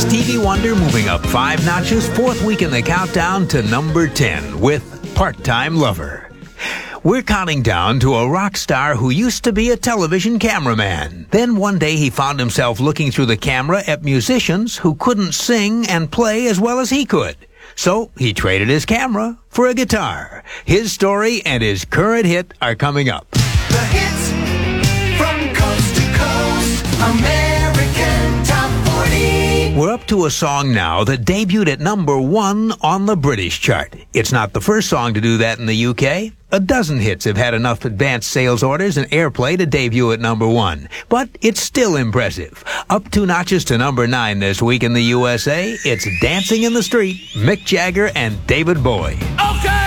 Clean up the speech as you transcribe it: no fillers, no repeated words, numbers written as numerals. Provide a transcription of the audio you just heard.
Stevie Wonder moving up 5 notches, 4th week in the countdown to number 10 with Part-Time Lover. We're counting down to a rock star who used to be a television cameraman. Then one day he found himself looking through the camera at musicians who couldn't sing and play as well as he could. So he traded his camera for a guitar. His story and his current hit are coming up. The hits from coast to coast, American Top 40. We're up to a song now that debuted at number 1 on the British chart. It's not the first song to do that in the UK. A dozen hits have had enough advanced sales orders and airplay to debut at number 1. But it's still impressive. Up 2 notches to number 9 this week in the USA, it's Dancing in the Street, Mick Jagger and David Bowie. Okay.